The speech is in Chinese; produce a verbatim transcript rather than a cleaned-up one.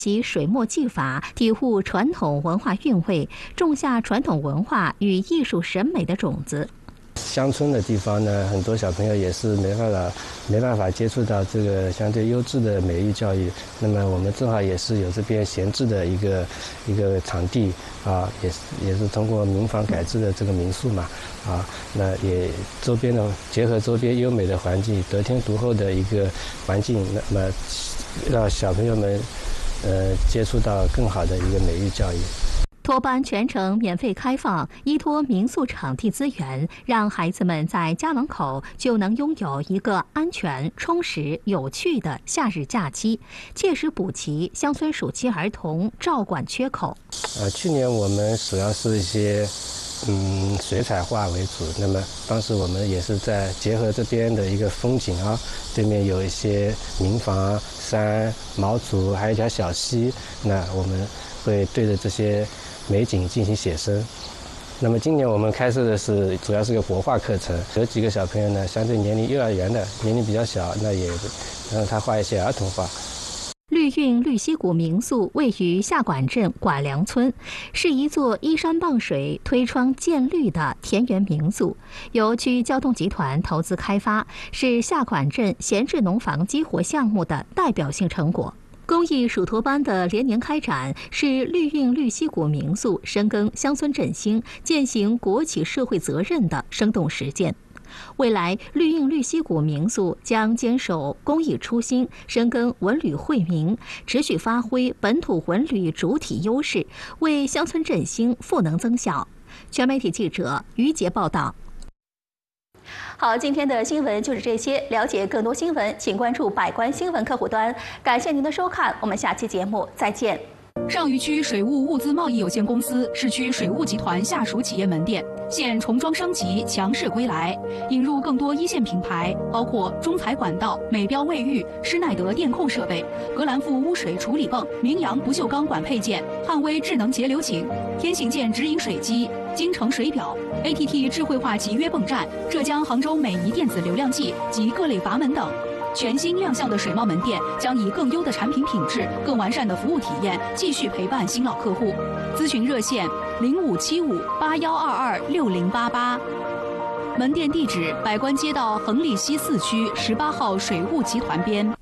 及水墨技法，体悟传统文化韵味，种下传统文化与艺术审美的种子。 乡村的地方呢，很多小朋友也是没办法没办法接触到这个相对优质的美育教育。那么我们正好也是有这边闲置的一个一个场地啊，也是也是通过民房改制的这个民宿嘛啊，那也周边的结合周边优美的环境，得天独厚的一个环境，那么让小朋友们呃接触到更好的一个美育教育。 托班全程免费开放，依托民宿场地资源，让孩子们在家门口就能拥有一个安全、充实、有趣的夏日假期，切实补齐乡村暑期儿童照管缺口。 呃，去年我们主要是一些嗯水彩画为主，那么当时我们也是在结合这边的一个风景啊，对面有一些民房、山、毛竹，还有一条小溪，那我们会对着这些美景进行写生。那么今年我们开设的是主要是个国画课程，有几个小朋友呢，相对年龄幼儿园的年龄比较小，那也让他画一些儿童画。 绿韵绿溪谷民宿位于下管镇管梁村，是一座依山傍水、推窗见绿的田园民宿，由区交通集团投资开发，是下管镇闲置农房激活项目的代表性成果。公益暑托班的连年开展，是绿韵绿溪谷民宿深耕乡村振兴、践行国企社会责任的生动实践。未来，绿韵绿溪谷民宿将坚守公益初心，深耕文旅惠民，持续发挥本土文旅主体优势，为乡村振兴赋能增效。全媒体记者于杰报道。好，今天的新闻就是这些。了解更多新闻，请关注百官新闻客户端。感谢您的收看，我们下期节目再见。 上虞区水务物资贸易有限公司市区水务集团下属企业门店现重装升级，强势归来，引入更多一线品牌，包括中材管道、美标卫浴、施耐德电控设备、格兰富污水处理泵、明阳不锈钢管配件、汉威智能节流井、天行健直饮水机、京城水表、A T T 智慧化集约泵站、浙江杭州美仪电子流量计及各类阀门等。全新亮相的水贸门店将以更优的产品品质、更完善的服务体验，继续陪伴新老客户。咨询热线零五七五八幺二二六零八八，门店地址：百官街道横沥西四区十八号水务集团边。